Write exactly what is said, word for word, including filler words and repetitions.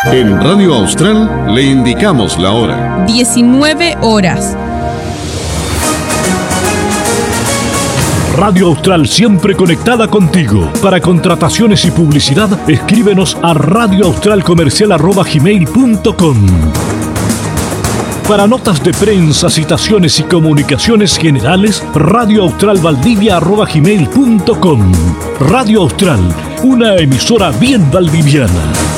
En Radio Austral le indicamos la hora. diecinueve horas. Radio Austral, siempre conectada contigo. Para contrataciones y publicidad, escríbenos a radioaustralcomercial arroba gmail punto com. Para notas de prensa, citaciones y comunicaciones generales, radioaustralvaldivia arroba gmail punto com. Radio Austral, una emisora bien valdiviana.